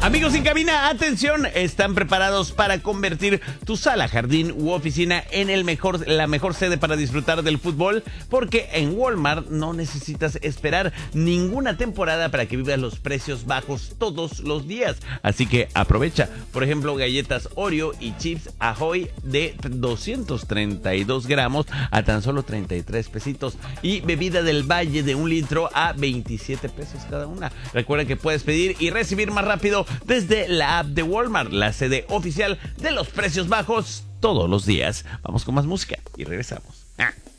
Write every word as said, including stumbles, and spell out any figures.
Amigos en cabina, atención, están preparados para convertir tu sala, jardín u oficina en el mejor, la mejor sede para disfrutar del fútbol, porque en Walmart no necesitas esperar ninguna temporada para que vivas los precios bajos todos los días. Así que aprovecha, por ejemplo, galletas Oreo y chips Ahoy de doscientos treinta y dos gramos a tan solo treinta y tres pesitos, y bebida del Valle de un litro a veintisiete pesos cada una. Recuerda que puedes pedir y recibir más rápido desde la app de Walmart, la sede oficial de los precios bajos todos los días. Vamos con más música y regresamos. Ah.